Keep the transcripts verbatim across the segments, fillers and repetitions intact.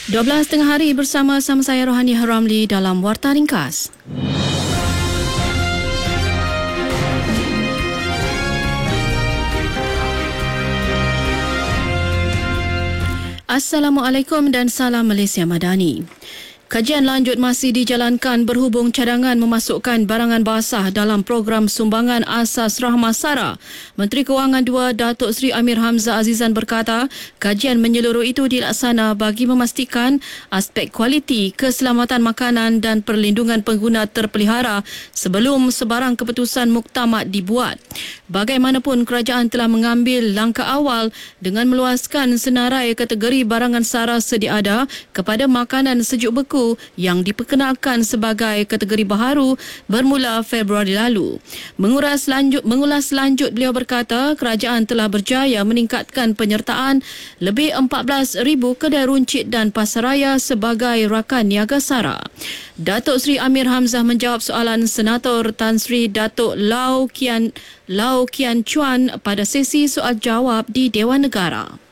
dua belas tengah hari bersama-sama saya Rohani Haramli dalam Warta Ringkas. Assalamualaikum dan salam Malaysia Madani. Kajian lanjut masih dijalankan berhubung cadangan memasukkan barangan basah dalam program sumbangan asas Rahmah Sara. Menteri Kewangan dua Datuk Seri Amir Hamzah Azizan berkata, kajian menyeluruh itu dilaksana bagi memastikan aspek kualiti, keselamatan makanan dan perlindungan pengguna terpelihara sebelum sebarang keputusan muktamad dibuat. Bagaimanapun, kerajaan telah mengambil langkah awal dengan meluaskan senarai kategori barangan sara sedia ada kepada makanan sejuk beku yang diperkenalkan sebagai kategori baharu bermula Februari lalu. Mengulas lanjut, mengulas lanjut beliau berkata, kerajaan telah berjaya meningkatkan penyertaan lebih empat belas ribu kedai runcit dan pasaraya sebagai rakan niaga sara. Datuk Seri Amir Hamzah menjawab soalan Senator Tan Sri Datuk Lau Kian Lau Kian Chuan pada sesi soal jawab di Dewan Negara.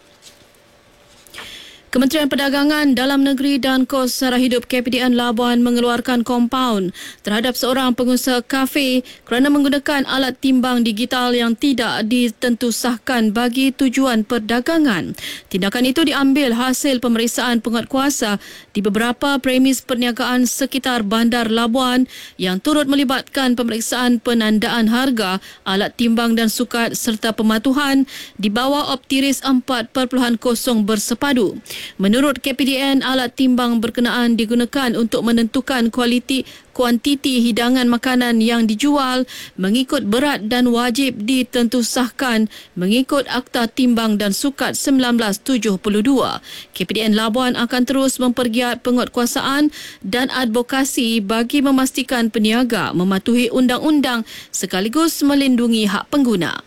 Kementerian Perdagangan Dalam Negeri dan Kos Sara Hidup K P D N Labuan mengeluarkan kompaun terhadap seorang pengusaha kafe kerana menggunakan alat timbang digital yang tidak ditentusahkan bagi tujuan perdagangan. Tindakan itu diambil hasil pemeriksaan penguatkuasa di beberapa premis perniagaan sekitar Bandar Labuan yang turut melibatkan pemeriksaan penandaan harga, alat timbang dan sukat serta pematuhan di bawah optiris empat titik kosong bersepadu. Menurut K P D N, alat timbang berkenaan digunakan untuk menentukan kualiti kuantiti hidangan makanan yang dijual mengikut berat dan wajib ditentusahkan mengikut Akta Timbang dan Sukat seribu sembilan ratus tujuh puluh dua. K P D N Labuan akan terus mempergiat penguatkuasaan dan advokasi bagi memastikan peniaga mematuhi undang-undang sekaligus melindungi hak pengguna.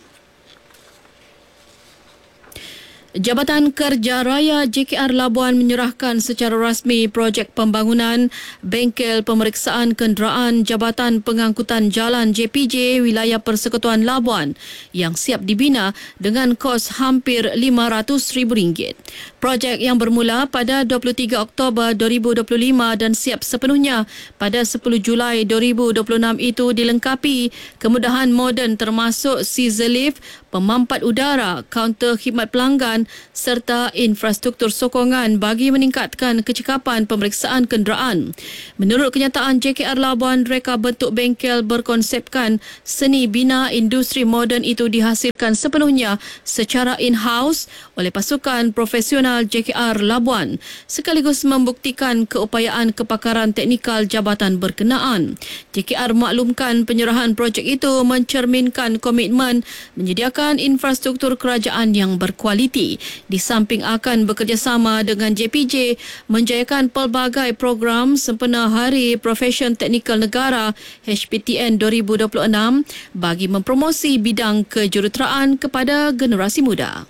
Jabatan Kerja Raya J K R Labuan menyerahkan secara rasmi projek pembangunan bengkel pemeriksaan kenderaan Jabatan Pengangkutan Jalan J P J Wilayah Persekutuan Labuan yang siap dibina dengan kos hampir lima ratus ribu ringgit. Projek yang bermula pada dua puluh tiga Oktober dua ribu dua puluh lima dan siap sepenuhnya pada sepuluh Julai dua ribu dua puluh enam itu dilengkapi kemudahan moden termasuk scissor lift, pemampat udara, kaunter khidmat pelanggan serta infrastruktur sokongan bagi meningkatkan kecekapan pemeriksaan kenderaan. Menurut kenyataan J K R Labuan, reka bentuk bengkel berkonsepkan seni bina industri moden itu dihasilkan sepenuhnya secara in-house oleh pasukan profesional J K R Labuan sekaligus membuktikan keupayaan kepakaran teknikal jabatan berkenaan. J K R maklumkan penyerahan projek itu mencerminkan komitmen menyediakan infrastruktur kerajaan yang berkualiti. Di samping akan bekerjasama dengan J P J menjayakan pelbagai program sempena Hari Profesion Teknikal Negara H P T N dua ribu dua puluh enam bagi mempromosi bidang kejuruteraan kepada generasi muda.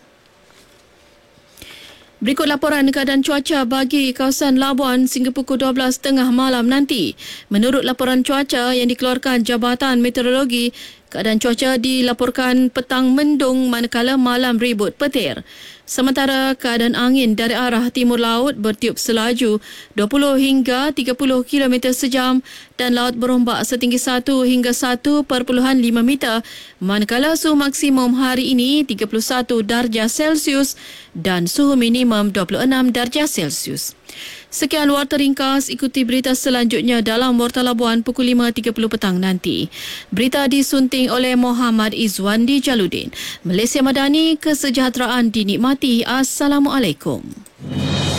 Berikut laporan keadaan cuaca bagi kawasan Labuan sehingga pukul dua belas tiga puluh malam nanti. Menurut laporan cuaca yang dikeluarkan Jabatan Meteorologi, keadaan cuaca dilaporkan petang mendung manakala malam ribut petir. Sementara keadaan angin dari arah timur laut bertiup selaju dua puluh hingga tiga puluh kilometer sejam dan laut berombak setinggi satu hingga satu perpuluhan lima meter, manakala suhu maksimum hari ini tiga puluh satu darjah Celsius dan suhu minimum dua puluh enam darjah Celsius. Sekian Warta Ringkas, ikuti berita selanjutnya dalam Warta Labuan pukul lima tiga puluh petang nanti. Berita disunting oleh Muhammad Izwandi Jaludin. Malaysia Madani, kesejahteraan dinikmati. Assalamualaikum.